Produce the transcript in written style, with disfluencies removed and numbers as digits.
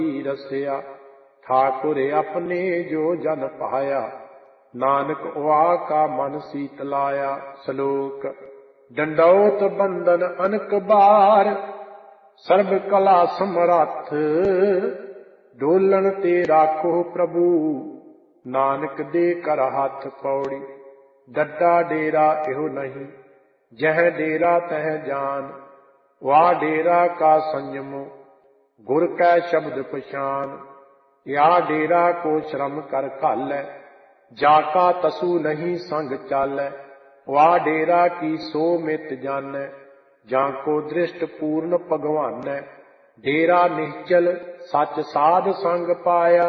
रसिया। ठाकुर अपने जो जन पाया, नानक वा का मन शीतलाया। श्लोक। डंडौत बंदन अनक बार, सर्व कला समरथ। डोलन ते राखो प्रभु, नानक दे कर हाथ। पौड़ी। डड्डा डेरा एहो नहीं, जह डेरा तह जान। वाह डेरा का संयम, गुर कै शब्द पछान। या डेरा को श्रम कर घालै, जाका तसु नहीं संग चालै। वाह डेरा की सो मित जानै, जाको दृष्ट पूर्ण भगवानै। डेरा निश्चल सच साध संग पाया,